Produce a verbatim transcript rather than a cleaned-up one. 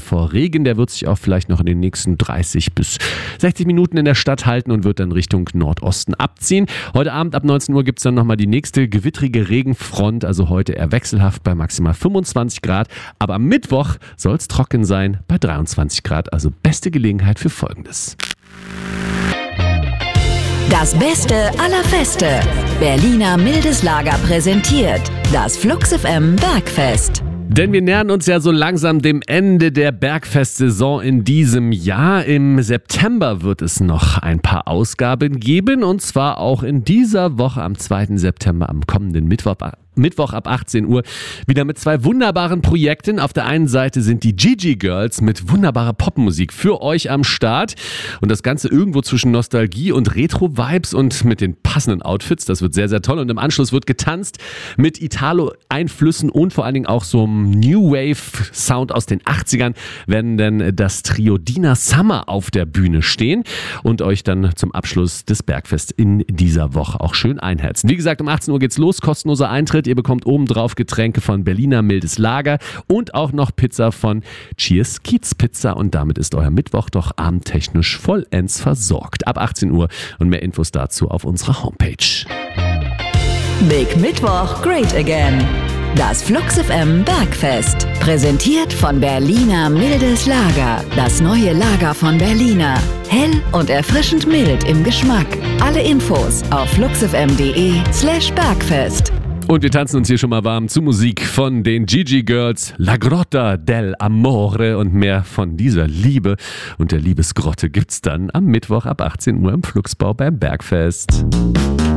vor Regen. Der wird sich auch vielleicht noch in den nächsten dreißig bis sechzig Minuten in der Stadt halten und wird dann Richtung Nordosten abziehen. Heute Abend ab neunzehn Uhr gibt es dann nochmal die nächste gewittrige Regenfront. Also heute eher wechselhaft bei maximal fünfundzwanzig Grad. Aber am Mittwoch soll es trocken sein bei dreiundzwanzig Grad. Also beste Gelegenheit für Folgendes. Das Beste aller Feste. Berliner Mildes Lager präsentiert das Flux F M Bergfest. Denn wir nähern uns ja so langsam dem Ende der Bergfest-Saison in diesem Jahr. Im September wird es noch ein paar Ausgaben geben und zwar auch in dieser Woche am zweiten September, am kommenden Mittwoch. Mittwoch ab achtzehn Uhr wieder mit zwei wunderbaren Projekten. Auf der einen Seite sind die Gigi Girls mit wunderbarer Popmusik für euch am Start und das Ganze irgendwo zwischen Nostalgie und Retro-Vibes und mit den passenden Outfits. Das wird sehr, sehr toll und im Anschluss wird getanzt mit Italo-Einflüssen und vor allen Dingen auch so einem New Wave-Sound aus den achtzigern werden dann das Trio Dina Summer auf der Bühne stehen und euch dann zum Abschluss des Bergfests in dieser Woche auch schön einherzen. Wie gesagt, um achtzehn Uhr geht's los, kostenloser Eintritt. Ihr bekommt obendrauf Getränke von Berliner Mildes Lager und auch noch Pizza von Cheers Kiez Pizza. Und damit ist euer Mittwoch doch abendtechnisch vollends versorgt. Ab achtzehn Uhr und mehr Infos dazu auf unserer Homepage. Big Mittwoch, great again. Das Flux F M Bergfest. Präsentiert von Berliner Mildes Lager. Das neue Lager von Berliner. Hell und erfrischend mild im Geschmack. Alle Infos auf fluxfm.de slash Bergfest. Und wir tanzen uns hier schon mal warm zu Musik von den Gigi Girls, La Grotta del Amore und mehr von dieser Liebe und der Liebesgrotte gibt's dann am Mittwoch ab achtzehn Uhr im Fluxbau beim Bergfest.